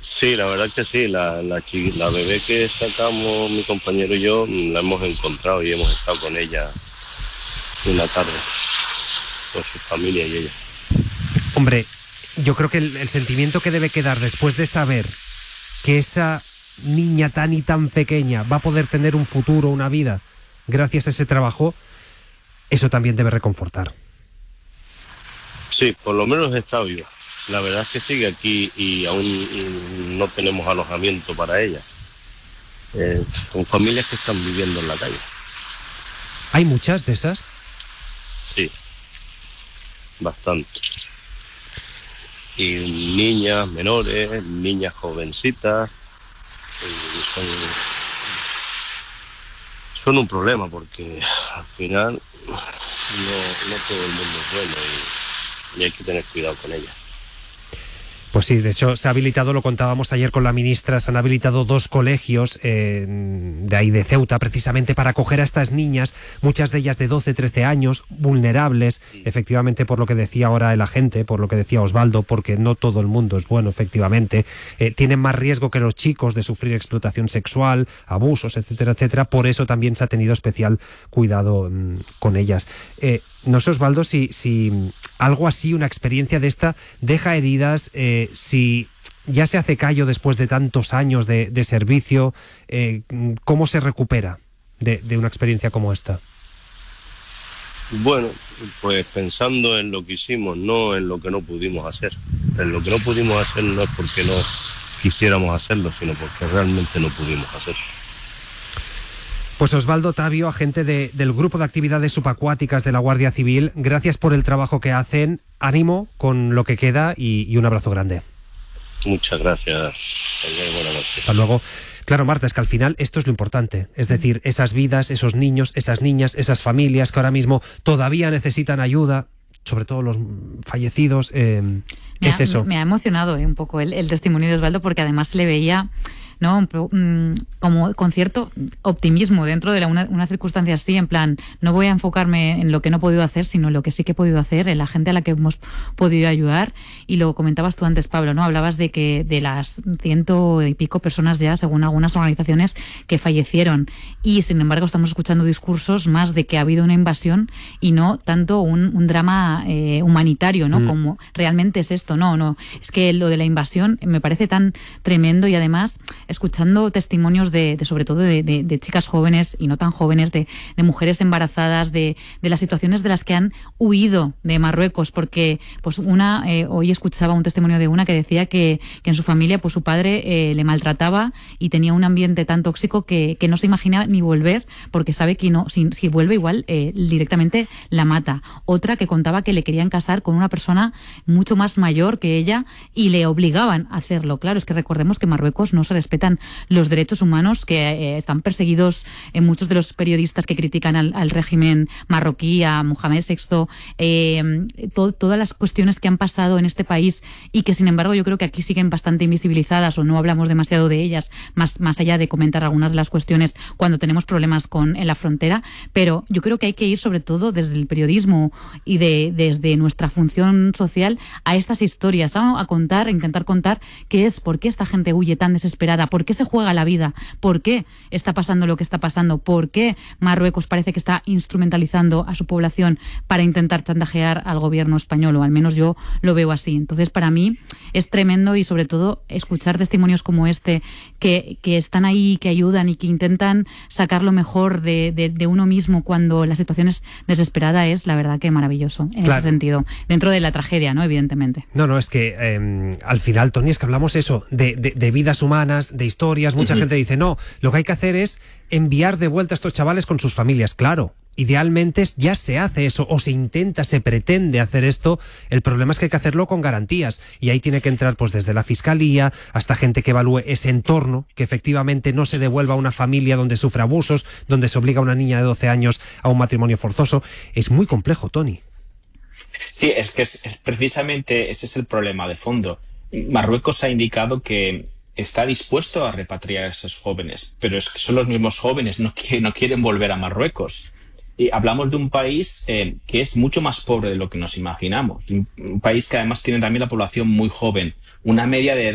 Sí, la verdad que sí, la bebé que sacamos mi compañero y yo la hemos encontrado y hemos estado con ella una tarde, con su familia y ella. Hombre, yo creo que el sentimiento que debe quedar después de saber que esa niña tan y tan pequeña va a poder tener un futuro, una vida, gracias a ese trabajo, eso también debe reconfortar. Sí, por lo menos está viva. La verdad es que sigue aquí y aún no tenemos alojamiento para ella. Son familias que están viviendo en la calle. ¿Hay muchas de esas? Sí, bastante. Y niñas menores, niñas jovencitas, son un problema porque al final no todo el mundo es bueno y hay que tener cuidado con ellas. Pues sí, de hecho se ha habilitado, lo contábamos ayer con la ministra, se han habilitado 2 colegios de ahí de Ceuta precisamente para acoger a estas niñas, muchas de ellas de 12, 13 años, vulnerables, efectivamente por lo que decía ahora el agente, por lo que decía Osvaldo, porque no todo el mundo es bueno, efectivamente, tienen más riesgo que los chicos de sufrir explotación sexual, abusos, etcétera, etcétera, por eso también se ha tenido especial cuidado con ellas. No sé, Osvaldo, si algo así, una experiencia de esta, deja heridas, si ya se hace callo después de tantos años de servicio, ¿cómo se recupera de una experiencia como esta? Bueno, pues pensando en lo que hicimos, no en lo que no pudimos hacer. En lo que no pudimos hacer no es porque no quisiéramos hacerlo, sino porque realmente no pudimos hacerlo. Pues Osvaldo Tavio, agente del Grupo de Actividades Subacuáticas de la Guardia Civil, gracias por el trabajo que hacen, ánimo con lo que queda y un abrazo grande. Muchas gracias. Buenas noches. Hasta luego. Claro, Marta, es que al final esto es lo importante, es decir, esas vidas, esos niños, esas niñas, esas familias que ahora mismo todavía necesitan ayuda, sobre todo los fallecidos, es eso. Me ha emocionado un poco el testimonio de Osvaldo porque además se le veía, ¿no? Como con cierto optimismo dentro de una circunstancia así, en plan, no voy a enfocarme en lo que no he podido hacer, sino en lo que sí que he podido hacer, en la gente a la que hemos podido ayudar. Y lo comentabas tú antes, Pablo, ¿no? Hablabas de que de las 100 y pico personas ya, según algunas organizaciones, que fallecieron. Y sin embargo estamos escuchando discursos más de que ha habido una invasión y no tanto un drama humanitario, ¿no? Como realmente es esto. No, es que lo de la invasión me parece tan tremendo y además escuchando testimonios sobre todo de chicas jóvenes y no tan jóvenes, de mujeres embarazadas, de las situaciones de las que han huido de Marruecos, porque pues hoy escuchaba un testimonio de una que decía que en su familia pues su padre le maltrataba y tenía un ambiente tan tóxico que no se imagina ni volver, porque sabe que no, si vuelve igual directamente la mata. Otra que contaba que le querían casar con una persona mucho más mayor que ella y le obligaban a hacerlo. Claro, es que recordemos que en Marruecos no se respetan los derechos humanos, que están perseguidos muchos de los periodistas que critican al régimen marroquí, a Mohamed VI, todas las cuestiones que han pasado en este país y que sin embargo yo creo que aquí siguen bastante invisibilizadas o no hablamos demasiado de ellas, más allá de comentar algunas de las cuestiones cuando tenemos problemas en la frontera, pero yo creo que hay que ir sobre todo desde el periodismo y desde nuestra función social a estas historias, ¿no? A intentar contar por qué esta gente huye tan desesperada, por qué se juega la vida, por qué está pasando lo que está pasando, por qué Marruecos parece que está instrumentalizando a su población para intentar chantajear al gobierno español, o al menos yo lo veo así. Entonces, para mí es tremendo y sobre todo escuchar testimonios como este que están ahí, que ayudan y que intentan sacar lo mejor de uno mismo cuando la situación es desesperada, es la verdad que maravilloso en ese sentido, dentro de la tragedia, ¿no? Evidentemente. No, es que al final, Toni, es que hablamos eso, de vidas humanas, de historias. Mucha gente dice, no, lo que hay que hacer es enviar de vuelta a estos chavales con sus familias. Claro, idealmente ya se hace eso, o se intenta, se pretende hacer esto. El problema es que hay que hacerlo con garantías, y ahí tiene que entrar pues desde la Fiscalía hasta gente que evalúe ese entorno, que efectivamente no se devuelva a una familia donde sufre abusos, donde se obliga a una niña de 12 años a un matrimonio forzoso. Es muy complejo, Toni. Sí, es que es precisamente ese es el problema de fondo. Marruecos ha indicado que está dispuesto a repatriar a esos jóvenes, pero es que son los mismos jóvenes que no quieren volver a Marruecos. Y hablamos de un país que es mucho más pobre de lo que nos imaginamos. Un país que además tiene también la población muy joven, una media de edad